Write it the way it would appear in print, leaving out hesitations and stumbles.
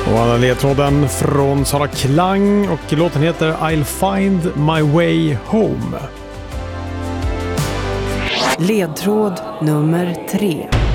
Och alla ledtråden från Sara Klang och låten heter I'll find my way home. Ledtråd nummer 3.